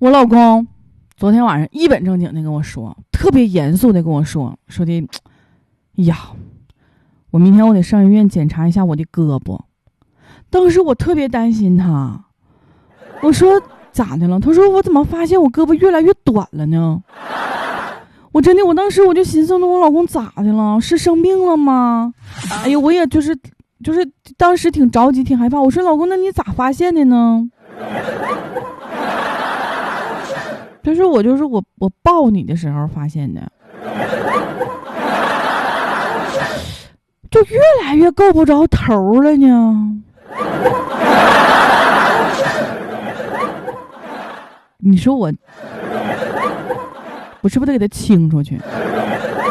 我老公昨天晚上一本正经的跟我说，特别严肃的跟我说的，呀，我明天我得上医院检查一下我的胳膊。当时我特别担心他，我说咋的了？他说我怎么发现我胳膊越来越短了呢？我当时我就寻思，我老公咋的了？是生病了吗？哎呦，我也就是当时挺着急挺害怕。我说老公，那你咋发现的呢？他说我抱你的时候发现的，就越来越够不着头了呢。你说我是不是得给他清出去？